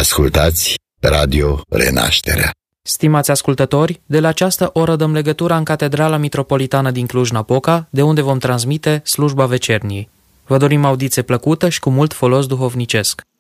Ascultați Radio Renașterea. Stimați ascultători, de la această oră dăm legătura în Catedrala Mitropolitană din Cluj-Napoca, de unde vom transmite slujba vecerniei. Vă dorim audiție plăcută și cu mult folos duhovnicesc.